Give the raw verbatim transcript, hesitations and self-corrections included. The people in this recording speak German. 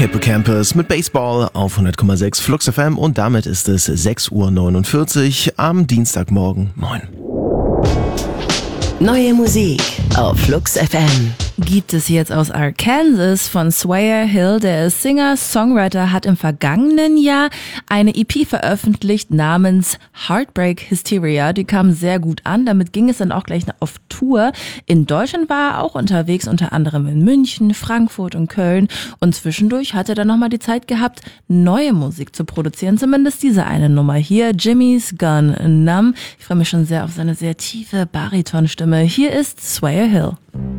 Hippocampus mit Baseball auf hundert Komma sechs Flux F M und damit ist es sechs Uhr neunundvierzig am Dienstagmorgen. Moin. Neue Musik auf Flux F M. Gibt es jetzt aus Arkansas von Swyer Hill. Der Singer-Songwriter hat im vergangenen Jahr eine E P veröffentlicht namens Heartbreak Hysteria. Die kam sehr gut an. Damit ging es dann auch gleich auf Tour. In Deutschland war er auch unterwegs, unter anderem in München, Frankfurt und Köln. Und zwischendurch hat er dann nochmal die Zeit gehabt, neue Musik zu produzieren. Zumindest diese eine Nummer hier, Jimmy's Gone Numb. Ich freue mich schon sehr auf seine sehr tiefe Baritonstimme. Hier ist Swyer Hill.